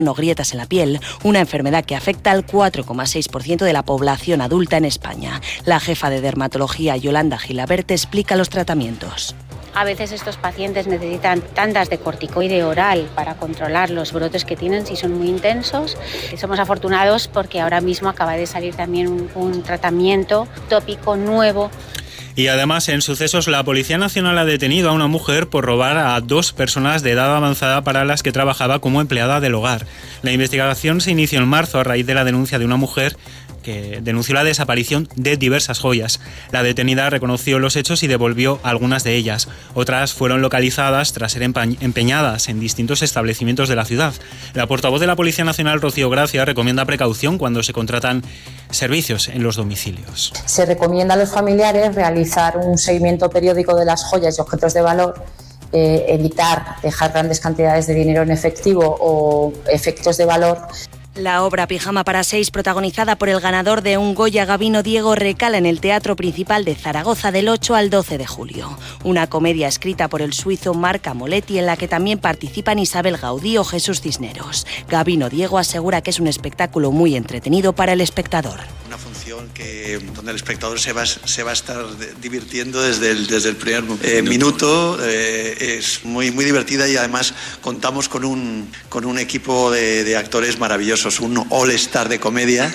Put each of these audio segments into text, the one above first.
o grietas en la piel, una enfermedad que afecta al 4,6% de la población adulta en España. La jefa de dermatología, Yolanda Gilabert, explica los tratamientos. A veces estos pacientes necesitan tandas de corticoide oral para controlar los brotes que tienen si son muy intensos. Somos afortunados porque ahora mismo acaba de salir también un tratamiento tópico nuevo. Y además, en sucesos, la Policía Nacional ha detenido a una mujer por robar a 2 personas de edad avanzada para las que trabajaba como empleada del hogar. La investigación se inició en marzo a raíz de la denuncia de una mujer que denunció la desaparición de diversas joyas. La detenida reconoció los hechos y devolvió algunas de ellas. Otras fueron localizadas tras ser empeñadas en distintos establecimientos de la ciudad. La portavoz de la Policía Nacional, Rocío Gracia, recomienda precaución cuando se contratan servicios en los domicilios. Se recomienda a los familiares realizar un seguimiento periódico de las joyas y objetos de valor, evitar dejar grandes cantidades de dinero en efectivo o efectos de valor. La obra Pijama para 6, protagonizada por el ganador de un Goya, Gabino Diego, recala en el Teatro Principal de Zaragoza del 8 al 12 de julio. Una comedia escrita por el suizo Marc Amoletti en la que también participan Isabel Gaudí o Jesús Cisneros. Gabino Diego asegura que es un espectáculo muy entretenido para el espectador. Una función donde el espectador se va a estar divirtiendo desde el primer minuto. Es muy divertida y además contamos con un equipo de actores maravillosos, un all-star de comedia.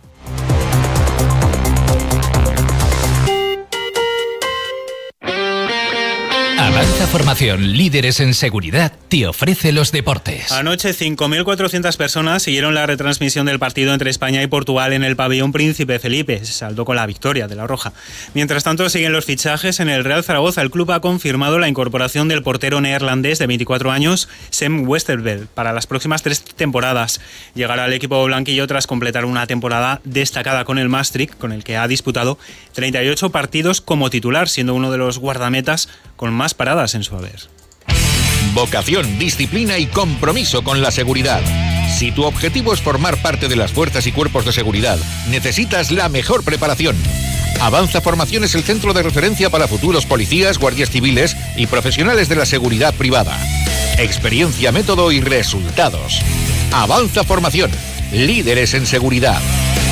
Avanza Formación, líderes en seguridad, te ofrece los deportes. Anoche 5.400 personas siguieron la retransmisión del partido entre España y Portugal en el pabellón Príncipe Felipe. Se saldó con la victoria de la Roja. Mientras tanto, siguen los fichajes en el Real Zaragoza. El club ha confirmado la incorporación del portero neerlandés de 24 años, Sam Westerveld, para las próximas 3 temporadas. Llegará al equipo blanquillo tras completar una temporada destacada con el Maastricht, con el que ha disputado 38 partidos como titular, siendo uno de los guardametas con más paradas en su haber. Vocación, disciplina y compromiso con la seguridad. Si tu objetivo es formar parte de las fuerzas y cuerpos de seguridad, necesitas la mejor preparación. Avanza Formación es el centro de referencia para futuros policías, guardias civiles y profesionales de la seguridad privada. Experiencia, método y resultados. Avanza Formación, líderes en seguridad.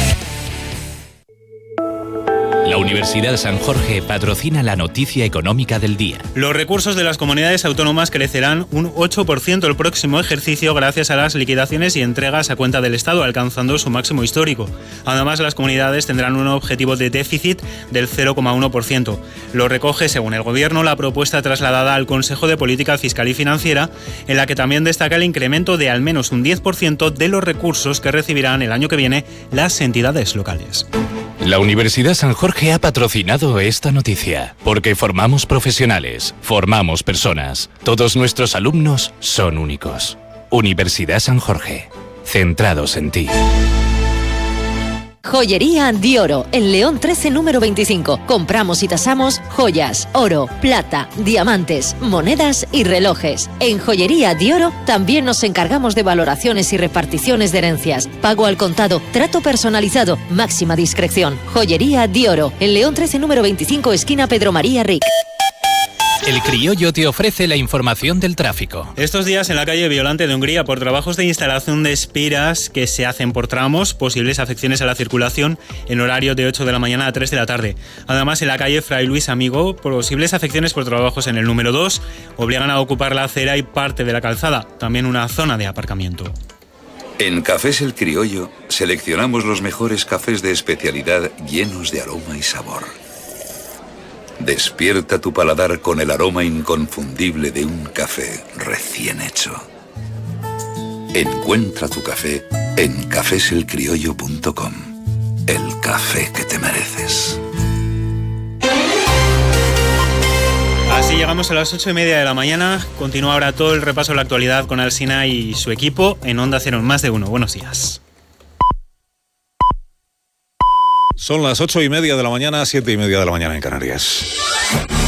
La Universidad San Jorge patrocina la noticia económica del día. Los recursos de las comunidades autónomas crecerán un 8% el próximo ejercicio gracias a las liquidaciones y entregas a cuenta del Estado, alcanzando su máximo histórico. Además, las comunidades tendrán un objetivo de déficit del 0,1%. Lo recoge, según el Gobierno, la propuesta trasladada al Consejo de Política Fiscal y Financiera, en la que también destaca el incremento de al menos un 10% de los recursos que recibirán el año que viene las entidades locales. La Universidad San Jorge ha patrocinado esta noticia, porque formamos profesionales, formamos personas. Todos nuestros alumnos son únicos. Universidad San Jorge, centrados en ti. Joyería Dioro, en León 13, número 25. Compramos y tasamos joyas, oro, plata, diamantes, monedas y relojes. En Joyería Dioro también nos encargamos de valoraciones y reparticiones de herencias. Pago al contado, trato personalizado, máxima discreción. Joyería Dioro, en León 13, número 25, esquina Pedro María Ric. El Criollo te ofrece la información del tráfico. Estos días en la calle Violante de Hungría, por trabajos de instalación de espiras que se hacen por tramos, posibles afecciones a la circulación en horario de 8 de la mañana a 3 de la tarde. Además, en la calle Fray Luis Amigo, posibles afecciones por trabajos en el número 2, obligan a ocupar la acera y parte de la calzada, también una zona de aparcamiento. En Cafés El Criollo seleccionamos los mejores cafés de especialidad llenos de aroma y sabor. Despierta tu paladar con el aroma inconfundible de un café recién hecho. Encuentra tu café en cafeselcriollo.com. El café que te mereces. Así llegamos a las 8:30 de la mañana. Continúa ahora todo el repaso de la actualidad con Alsina y su equipo en Onda Cero en Más de Uno. Buenos días. Son las 8:30 de la mañana, 7:30 de la mañana en Canarias.